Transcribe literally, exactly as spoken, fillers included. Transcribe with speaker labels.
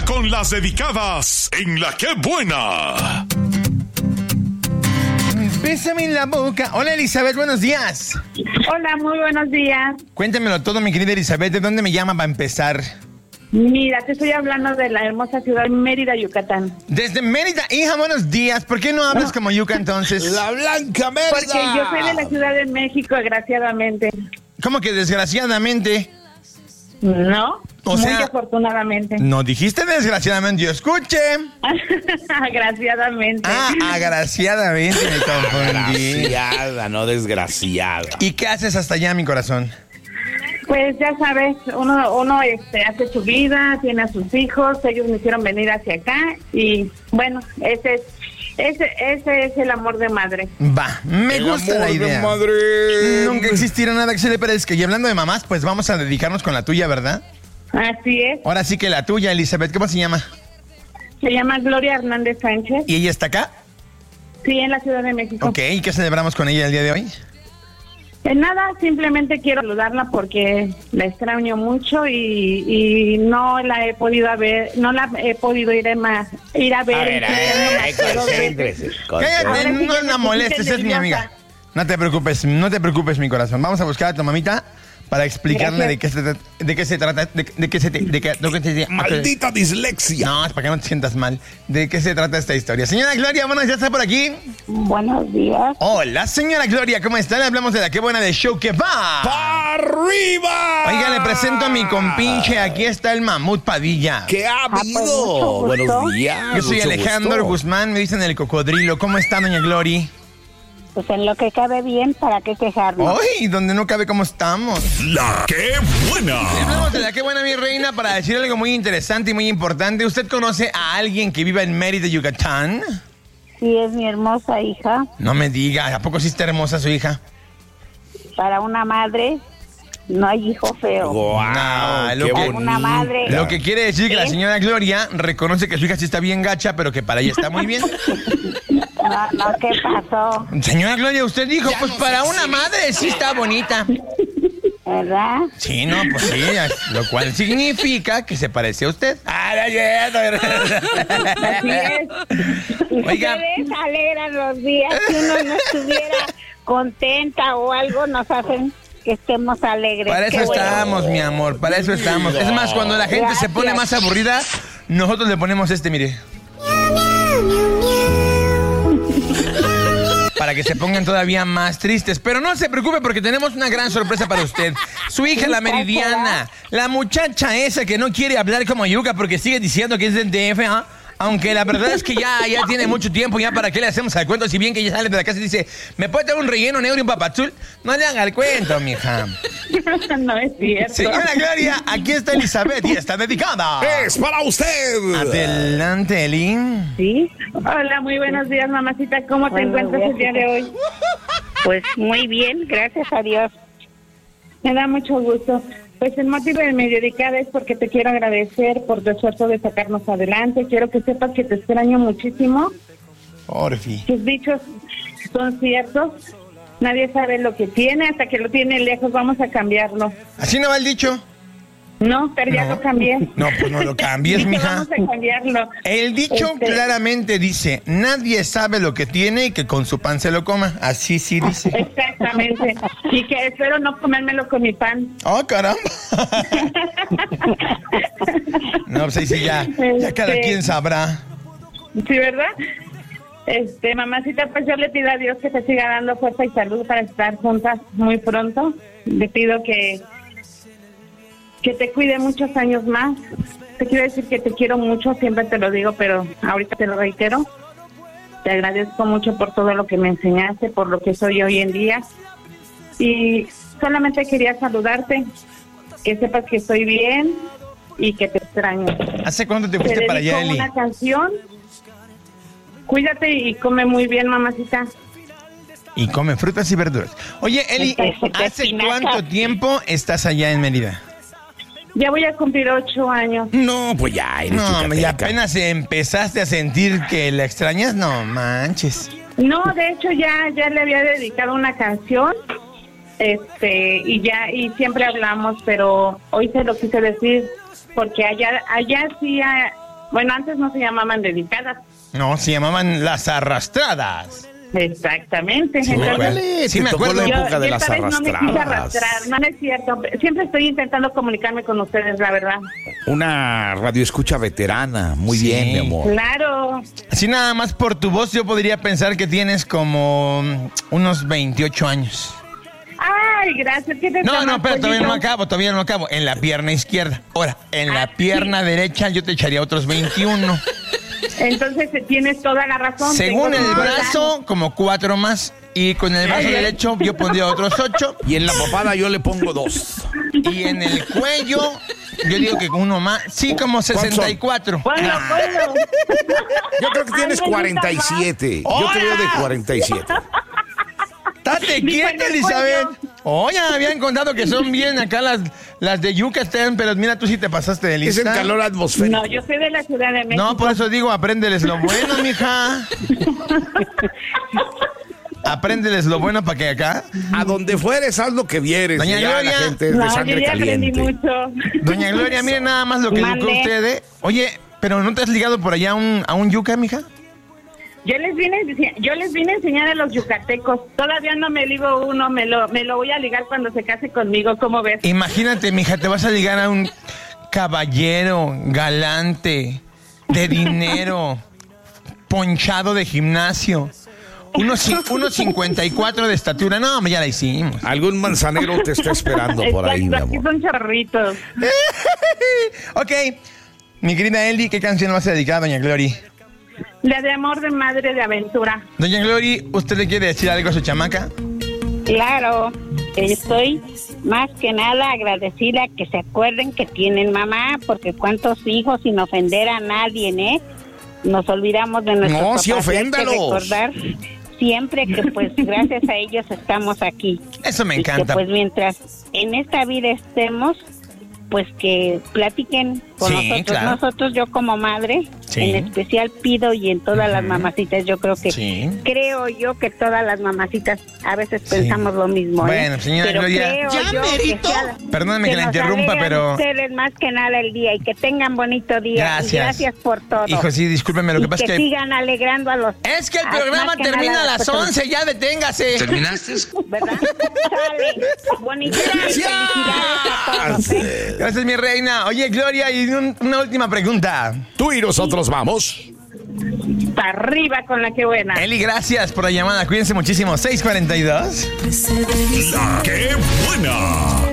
Speaker 1: con las dedicadas en La Qué Buena.
Speaker 2: Bésame en la boca. Hola, Elizabeth, buenos días.
Speaker 3: Hola, muy buenos días.
Speaker 2: Cuéntamelo todo, mi querida Elizabeth. ¿De dónde me llama para empezar?
Speaker 3: Mira, te estoy hablando de la hermosa ciudad de Mérida, Yucatán.
Speaker 2: Desde Mérida. Hija, buenos días. ¿Por qué no hablas como yuca entonces?
Speaker 4: La Blanca Mérida.
Speaker 3: Porque yo soy de la Ciudad de México, desgraciadamente.
Speaker 2: ¿Cómo que desgraciadamente?
Speaker 3: No,
Speaker 2: o
Speaker 3: muy
Speaker 2: sea,
Speaker 3: afortunadamente.
Speaker 2: No dijiste desgraciadamente, yo escuché.
Speaker 3: Agraciadamente.
Speaker 2: Ah, agraciadamente me confundí.
Speaker 4: Desgraciada, no desgraciada.
Speaker 2: ¿Y qué haces hasta allá, mi corazón?
Speaker 3: Pues ya sabes, uno, uno este, hace su vida, tiene a sus hijos, ellos me hicieron venir hacia acá y bueno, ese es, ese, ese es el amor de madre.
Speaker 2: Va, me
Speaker 4: el
Speaker 2: gusta
Speaker 4: amor
Speaker 2: la idea.
Speaker 4: De madre.
Speaker 2: Nunca existirá nada que se le parezca. Y hablando de mamás, pues vamos a dedicarnos con la tuya, ¿verdad?
Speaker 3: Así es.
Speaker 2: Ahora sí que la tuya, Elizabeth, ¿cómo se llama?
Speaker 3: Se llama Gloria Hernández Sánchez.
Speaker 2: ¿Y ella está acá?
Speaker 3: Sí, en la Ciudad de México.
Speaker 2: Ok, ¿y qué celebramos con ella el día de hoy?
Speaker 3: Eh, nada, simplemente quiero saludarla porque la extraño mucho y, y no la he podido ver, no la he podido ir a, más, ir a ver.
Speaker 4: A ver, a ver, a ver, concéntrese.
Speaker 2: Cállate, no la molestes, es mi amiga. No te preocupes, no te preocupes, mi corazón. Vamos a buscar a tu mamita para explicarle de qué se trata, de qué se trata, de, de qué se te, de qué, de qué se,
Speaker 4: maldita dislexia.
Speaker 2: No, es para que no te sientas mal. ¿De qué se trata esta historia? Señora Gloria, bueno, ya está por aquí.
Speaker 3: Buenos días.
Speaker 2: Hola, señora Gloria, ¿cómo está? Le hablamos de La Qué Buena de Show que va.
Speaker 4: ¡Pa' arriba!
Speaker 2: Oiga, le presento a mi compinche. Aquí está el Mamut Padilla.
Speaker 4: ¿Qué ha
Speaker 3: pues,
Speaker 4: habido? Buenos días.
Speaker 2: Yo soy
Speaker 4: mucho
Speaker 2: Alejandro
Speaker 4: gusto.
Speaker 2: Guzmán, me dicen el cocodrilo. ¿Cómo está, doña Glory?
Speaker 3: Pues en lo que cabe bien, ¿para qué quejarnos?
Speaker 2: ¡Ay! Donde no cabe, ¿cómo estamos?
Speaker 1: La Qué Buena.
Speaker 2: Le hablamos de La Qué Buena, mi reina, para decir algo muy interesante y muy importante. ¿Usted conoce a alguien que viva en Mérida, Yucatán?
Speaker 3: Sí, es mi hermosa hija.
Speaker 2: No me diga, ¿a poco sí está hermosa su hija?
Speaker 3: Para una madre, no hay hijo feo.
Speaker 4: Guau,
Speaker 2: No, lo
Speaker 4: qué
Speaker 2: que-
Speaker 4: bonita.
Speaker 3: Una madre.
Speaker 2: Lo que quiere decir que la
Speaker 3: ¿Eh?
Speaker 2: señora Gloria reconoce que su hija sí está bien gacha, pero que para ella está muy bien.
Speaker 3: No, no, ¿qué pasó?
Speaker 2: Señora Gloria, usted dijo, pues para una madre sí está bonita.
Speaker 3: ¿Verdad?
Speaker 2: Sí, no, pues sí, lo cual significa que se parece a usted. Ah, no,
Speaker 3: Así es.
Speaker 2: Oiga.
Speaker 3: Ustedes alegran los días. Si uno no estuviera contenta o algo, nos hacen que estemos alegres.
Speaker 2: Para eso
Speaker 3: Qué bueno.
Speaker 2: estamos, mi amor, para eso estamos. Es más, cuando la gente se pone más aburrida, nosotros le ponemos este, mire. Para que se pongan todavía más tristes. Pero no se preocupe porque tenemos una gran sorpresa para usted. Su hija, la Meridiana, la muchacha esa que no quiere hablar como yuca porque sigue diciendo que es del D F, ¿ah? Aunque la verdad es que ya, ya tiene mucho tiempo, ya para qué le hacemos al cuento, si bien que ella sale de la casa y dice, ¿me puede dar un relleno negro y un papazul? No le haga el cuento, mija.
Speaker 3: No es cierto.
Speaker 2: Señora Gloria, aquí está Elizabeth y está dedicada.
Speaker 4: ¡Es para usted!
Speaker 2: Adelante, Eli.
Speaker 3: Sí. Hola, muy buenos días, mamacita. ¿Cómo te encuentras el día de hoy? Pues muy bien, gracias a Dios. Me da mucho gusto. Pues el motivo de mi dedicada es porque te quiero agradecer por tu esfuerzo de sacarnos adelante. Quiero que sepas que te extraño muchísimo.
Speaker 2: Orfi.
Speaker 3: Tus dichos son ciertos. Nadie sabe lo que tiene hasta que lo tiene lejos. Vamos a cambiarlo.
Speaker 2: ¿Así no va el dicho?
Speaker 3: No, pero ya
Speaker 2: No.
Speaker 3: lo cambié.
Speaker 2: No, pues no lo cambies,
Speaker 3: Dije,
Speaker 2: mija.
Speaker 3: Vamos a cambiarlo.
Speaker 2: El dicho
Speaker 3: Este,
Speaker 2: claramente dice, nadie sabe lo que tiene y que con su pan se lo coma. Así sí dice.
Speaker 3: Exactamente. Y que espero no comérmelo con mi pan.
Speaker 2: ¡Oh, caramba! No, pues ahí sí ya, ya cada
Speaker 3: Este,
Speaker 2: quien sabrá.
Speaker 3: Sí, ¿verdad? Este, mamacita, pues yo le pido a Dios que te siga dando fuerza y salud para estar juntas muy pronto. Le pido que que te cuide muchos años más. Te quiero decir que te quiero mucho, siempre te lo digo, pero ahorita te lo reitero. Te agradezco mucho por todo lo que me enseñaste, por lo que soy hoy en día. Y solamente quería saludarte, que sepas que estoy bien y que te extraño.
Speaker 2: ¿Hace cuánto te
Speaker 3: Te
Speaker 2: fuiste para allá,
Speaker 3: dedico
Speaker 2: Eli?
Speaker 3: una canción. Cuídate y come muy bien, mamacita.
Speaker 2: Y come frutas y verduras. Oye, Eli, ¿hace
Speaker 3: Espinacas.
Speaker 2: cuánto tiempo estás allá en Mérida?
Speaker 3: Ya voy a cumplir ocho años.
Speaker 4: No, pues ya eres
Speaker 2: No, y
Speaker 4: yucateca.
Speaker 2: apenas empezaste a sentir que la extrañas, no manches.
Speaker 3: No, de hecho ya ya le había dedicado una canción, este y ya y siempre hablamos, pero hoy se lo quise decir porque allá allá sí ah, Bueno, antes no se llamaban dedicadas.
Speaker 2: No, se llamaban Las Arrastradas.
Speaker 3: Exactamente.
Speaker 2: Sí, me acuerdo.
Speaker 4: Órale,
Speaker 2: Sí,
Speaker 4: te
Speaker 2: me
Speaker 4: tocó
Speaker 2: acuerdo.
Speaker 4: la
Speaker 3: Yo,
Speaker 4: época
Speaker 3: yo
Speaker 4: de las
Speaker 3: esta vez no me quise
Speaker 4: arrastradas.
Speaker 3: arrastrar, no, no es cierto. Siempre estoy intentando comunicarme con ustedes, la verdad.
Speaker 4: Una radioescucha veterana. Muy
Speaker 2: Sí.
Speaker 4: bien, mi amor.
Speaker 3: Claro.
Speaker 2: Así nada más por tu voz yo podría pensar que tienes como unos veintiocho años.
Speaker 3: Ay, gracias. ¿Qué te
Speaker 2: No,
Speaker 3: llamas,
Speaker 2: no, pero todavía no
Speaker 3: pollito?
Speaker 2: acabo, todavía no acabo. En la pierna izquierda. Ahora, en la pierna derecha yo te echaría otros veintiuno.
Speaker 3: Entonces tienes toda la razón.
Speaker 2: Según
Speaker 3: Tengo
Speaker 2: el
Speaker 3: toda la-
Speaker 2: brazo, como cuatro más. Y con el brazo
Speaker 3: Ay, ay.
Speaker 2: derecho yo pondría otros ocho.
Speaker 4: Y en la papada yo le pongo dos.
Speaker 2: Y en el cuello, yo digo que con uno más. Sí, como sesenta y cuatro.
Speaker 3: Bueno, bueno.
Speaker 4: Yo creo que tienes
Speaker 3: Ay, me
Speaker 4: cuarenta y siete. Yo
Speaker 2: ¡Hola!
Speaker 4: creo de cuarenta y siete.
Speaker 2: ¡Date
Speaker 3: Ni
Speaker 2: quieta,
Speaker 3: con el
Speaker 2: Elizabeth!
Speaker 3: cuello.
Speaker 2: Oye, habían contado que son bien acá las, las de Yucatán, pero mira, tú sí te pasaste de
Speaker 4: Es
Speaker 2: lista.
Speaker 4: el calor atmosférico.
Speaker 3: No, yo soy de la Ciudad de México.
Speaker 2: No, por eso digo, apréndeles lo bueno, mija. Apréndeles lo bueno para que acá.
Speaker 4: A donde fueres, haz lo que vieres.
Speaker 2: Doña
Speaker 4: Y ya
Speaker 2: Gloria.
Speaker 4: la gente es
Speaker 3: No,
Speaker 4: de
Speaker 3: yo
Speaker 4: sangre
Speaker 3: ya aprendí
Speaker 4: caliente.
Speaker 3: mucho.
Speaker 2: Doña Gloria, miren nada más lo que educó
Speaker 3: Mande.
Speaker 2: usted, ¿eh? Oye, ¿pero no te has ligado por allá a un, a un yuca, mija?
Speaker 3: Yo les vine a ense- yo les vine a enseñar a los yucatecos. Todavía no me ligo uno, me lo me lo voy a ligar cuando se case conmigo, ¿cómo ves?
Speaker 2: Imagínate, mija, te vas a ligar a un caballero galante, de dinero, ponchado de gimnasio. Unos, ci- unos cincuenta y cuatro de estatura. No, ya la hicimos.
Speaker 4: Algún manzanero te está esperando por ahí, mi
Speaker 3: Exacto, aquí
Speaker 4: amor.
Speaker 3: son chorritos.
Speaker 2: Ok, mi querida Eli, ¿qué canción vas a dedicar a Doña Glory?
Speaker 3: La de amor de madre de aventura.
Speaker 2: Doña Glory, ¿usted le quiere decir algo a su chamaca?
Speaker 5: Claro, estoy más que nada agradecida que se acuerden que tienen mamá, porque cuántos hijos sin ofender a nadie, ¿eh? Nos olvidamos de nuestros
Speaker 4: No,
Speaker 5: papás.
Speaker 4: sí,
Speaker 5: y hay que
Speaker 4: oféndalos.
Speaker 5: recordar siempre que pues gracias a ellos estamos aquí.
Speaker 2: Eso me
Speaker 5: Y que,
Speaker 2: encanta.
Speaker 5: pues mientras en esta vida estemos, pues que platiquen con
Speaker 2: Sí,
Speaker 5: nosotros.
Speaker 2: claro.
Speaker 5: Nosotros, yo como madre,
Speaker 2: Sí.
Speaker 5: en especial pido y en todas las
Speaker 2: Ujú.
Speaker 5: mamacitas, yo creo que
Speaker 2: Sí.
Speaker 5: creo yo que todas las mamacitas a veces pensamos lo mismo. ¿eh?
Speaker 2: Bueno, señora
Speaker 5: Pero
Speaker 2: Gloria.
Speaker 5: creo
Speaker 2: Ya,
Speaker 5: yo que sea la-
Speaker 2: Perdóname que la
Speaker 5: nos
Speaker 2: interrumpa,
Speaker 5: alegran
Speaker 2: pero-
Speaker 5: ustedes más que nada el día y que tengan bonito día.
Speaker 2: Gracias.
Speaker 5: Y gracias por todo.
Speaker 2: Hijo, sí, discúlpeme, lo
Speaker 5: Y
Speaker 2: que pasa
Speaker 5: que
Speaker 2: es que...
Speaker 5: sigan alegrando a los...
Speaker 2: Es que el
Speaker 5: a-
Speaker 2: programa
Speaker 5: más que
Speaker 2: termina
Speaker 5: nada
Speaker 2: a las
Speaker 5: personas,
Speaker 2: once, ya deténgase.
Speaker 6: ¿Terminaste?
Speaker 5: ¿verdad? Sale. Bonito día y felicidades a todos. ¿eh?
Speaker 2: Gracias, mi reina. Oye, Gloria, y un- una última pregunta.
Speaker 4: Tú y nosotros vamos.
Speaker 3: Para arriba con la que buena.
Speaker 2: Eli, gracias por la llamada. Cuídense muchísimo. seis cuarenta y dos.
Speaker 1: La que buena.